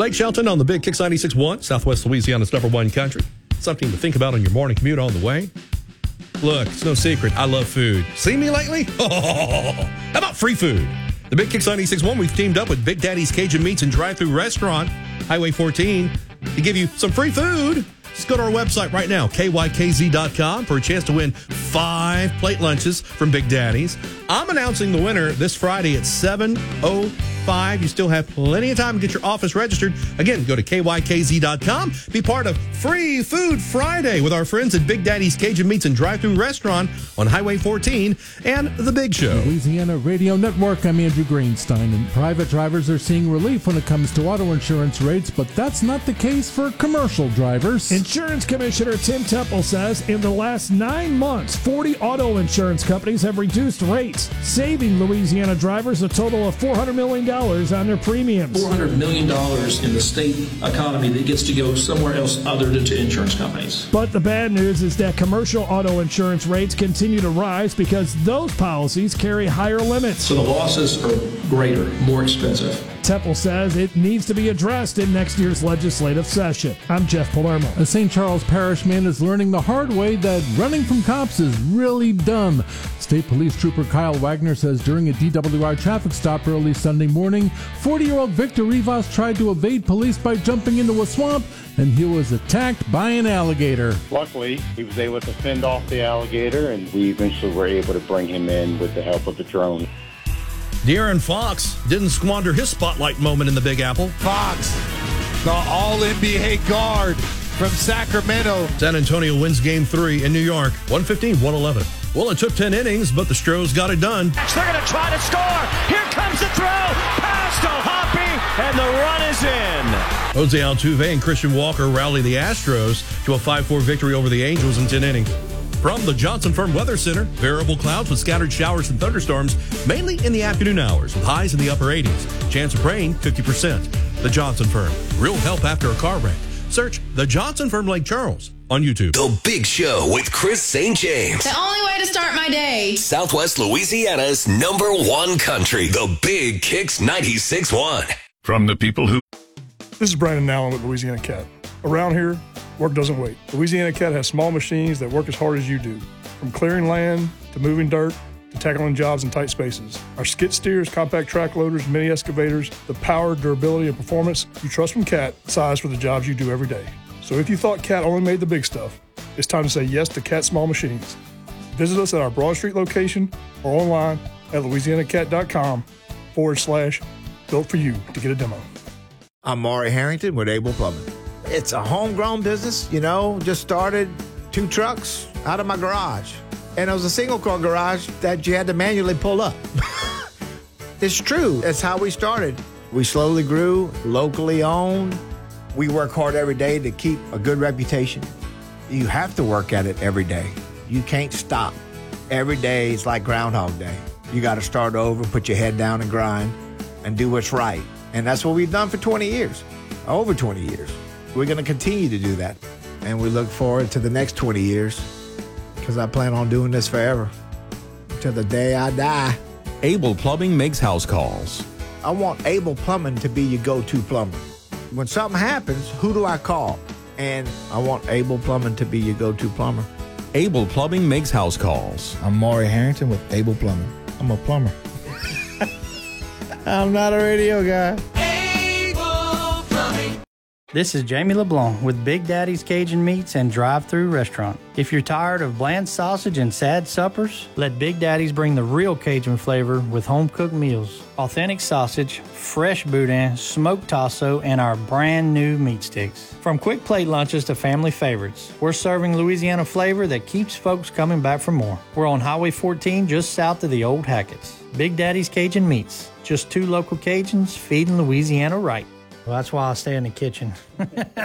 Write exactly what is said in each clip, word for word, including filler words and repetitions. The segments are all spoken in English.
Blake Shelton on the Big Kicks ninety-six point one, Southwest Louisiana's number one country. Something to think about on your morning commute on the way. Look, it's no secret. I love food. Seen me lately? Oh, how about free food? The Big Kicks ninety-six point one, we've teamed up with Big Daddy's Cajun Meats and Drive-Thru Restaurant, Highway fourteen, to give you some free food. Just go to our website right now, K Y K Z dot com, for a chance to win five plate lunches from Big Daddy's. I'm announcing the winner this Friday at seven oh five. You still have plenty of time to get your office registered. Again, go to K Y K Z dot com. Be part of Free Food Friday with our friends at Big Daddy's Cajun Meats and Drive-Thru Restaurant on Highway fourteen and The Big Show. Louisiana Radio Network, I'm Andrew Greenstein, and private drivers are seeing relief when it comes to auto insurance rates, but that's not the case for commercial drivers. Insurance Commissioner Tim Temple says in the last nine months, forty auto insurance companies have reduced rates, saving Louisiana drivers a total of four hundred million dollars on their premiums. four hundred million dollars in the state economy that gets to go somewhere else other than to insurance companies. But the bad news is that commercial auto insurance rates continue to rise because those policies carry higher limits. So the losses are greater, more expensive. Temple says it needs to be addressed in next year's legislative session. I'm Jeff Palermo. A Saint Charles Parish man is learning the hard way that running from cops is really dumb. State Police Trooper Kyle Wagner says during a D W I traffic stop early Sunday morning, forty-year-old Victor Rivas tried to evade police by jumping into a swamp, and he was attacked by an alligator. Luckily, he was able to fend off the alligator, and we eventually were able to bring him in with the help of the drone. De'Aaron Fox didn't squander his spotlight moment in the Big Apple. Fox, the all N B A guard from Sacramento. San Antonio wins game three in New York, one fifteen to one eleven. Well, it took ten innings, but the Stros got it done. They're going to try to score. Here comes the throw. Pass to Hoppy, and the run is in. Jose Altuve and Christian Walker rally the Astros to a five four victory over the Angels in ten innings. From the Johnson Firm Weather Center, variable clouds with scattered showers and thunderstorms, mainly in the afternoon hours, with highs in the upper eighties. Chance of rain, fifty percent. The Johnson Firm, real help after a car wreck. Search The Johnson Firm Lake Charles on YouTube. The Big Show with Chris Saint James. The only way to start my day. Southwest Louisiana's number one country. The Big Kicks ninety-six point one. From the people who... This is Brandon Allen with Louisiana Cat. Around here, work doesn't wait. Louisiana Cat has small machines that work as hard as you do. From clearing land to moving dirt to tackling jobs in tight spaces. Our skid steers, compact track loaders, mini excavators, the power, durability, and performance you trust from Cat, size for the jobs you do every day. So if you thought Cat only made the big stuff, it's time to say yes to Cat Small Machines. Visit us at our Broad Street location or online at louisianacat.com forward slash built for you to get a demo. I'm Maury Harrington with Able Plumbing. It's a homegrown business, you know, just started two trucks out of my garage. And it was a single-car garage that you had to manually pull up. It's true. That's how we started. We slowly grew, locally owned. We work hard every day to keep a good reputation. You have to work at it every day. You can't stop. Every day is like Groundhog Day. You got to start over, put your head down and grind, and do what's right. And that's what we've done for twenty years, over twenty years. We're going to continue to do that. And we look forward to the next twenty years because I plan on doing this forever, till the day I die. Able Plumbing makes house calls. I want Able Plumbing to be your go-to plumber. When something happens, who do I call? And I want Able Plumbing to be your go-to plumber. Able Plumbing makes house calls. I'm Maury Harrington with Able Plumbing. I'm a plumber. I'm not a radio guy. Able Plumbing. This is Jamie LeBlanc with Big Daddy's Cajun Meats and Drive-Thru Restaurant. If you're tired of bland sausage and sad suppers, let Big Daddy's bring the real Cajun flavor with home-cooked meals. Authentic sausage, fresh boudin, smoked tasso, and our brand new meat sticks. From quick plate lunches to family favorites, we're serving Louisiana flavor that keeps folks coming back for more. We're on Highway fourteen just south of the old Hackett's. Big Daddy's Cajun Meats. Just two local Cajuns feeding Louisiana right. Well, that's why I stay in the kitchen.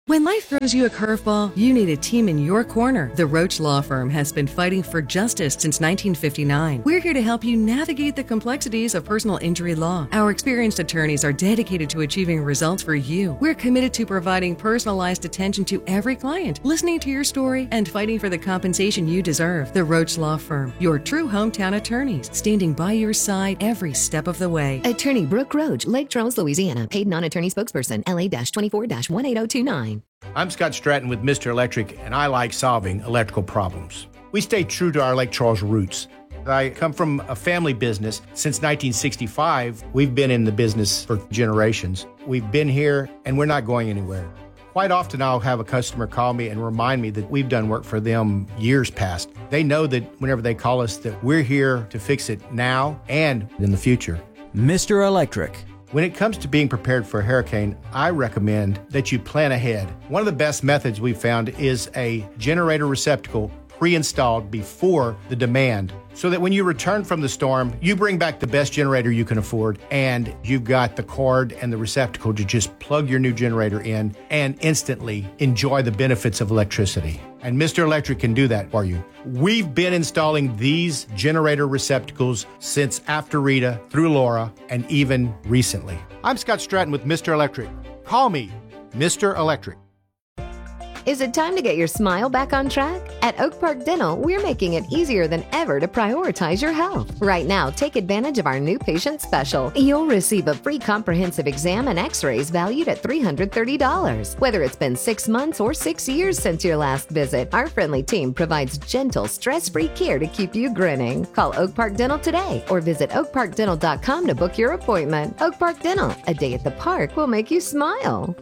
When life throws you a curveball, you need a team in your corner. The Roach Law Firm has been fighting for justice since nineteen fifty-nine. We're here to help you navigate the complexities of personal injury law. Our experienced attorneys are dedicated to achieving results for you. We're committed to providing personalized attention to every client, listening to your story, and fighting for the compensation you deserve. The Roach Law Firm, your true hometown attorneys, standing by your side every step of the way. Attorney Brooke Roach, Lake Charles, Louisiana. Paid non-attorney spokesperson, L A twenty-four one eight zero two nine. I'm Scott Stratton with Mister Electric, and I like solving electrical problems. We stay true to our Lake Charles roots. I come from a family business. Since nineteen sixty-five, we've been in the business for generations. We've been here, and we're not going anywhere. Quite often, I'll have a customer call me and remind me that we've done work for them years past. They know that whenever they call us, that we're here to fix it now and in the future. Mister Electric. When it comes to being prepared for a hurricane, I recommend that you plan ahead. One of the best methods we've found is a generator receptacle pre-installed before the demand, so that when you return from the storm, you bring back the best generator you can afford, and you've got the cord and the receptacle to just plug your new generator in and instantly enjoy the benefits of electricity. And Mister Electric can do that for you. We've been installing these generator receptacles since after Rita, through Laura, and even recently. I'm Scott Stratton with Mister Electric. Call me Mister Electric. Is it time to get your smile back on track? At Oak Park Dental, we're making it easier than ever to prioritize your health. Right now, take advantage of our new patient special. You'll receive a free comprehensive exam and x-rays valued at three hundred thirty dollars. Whether it's been six months or six years since your last visit, our friendly team provides gentle, stress-free care to keep you grinning. Call Oak Park Dental today or visit oak park dental dot com to book your appointment. Oak Park Dental, a day at the park will make you smile.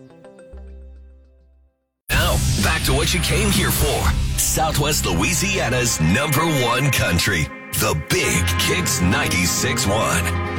Now, back to what you came here for. Southwest Louisiana's number one country. The Big Kicks ninety-six point one.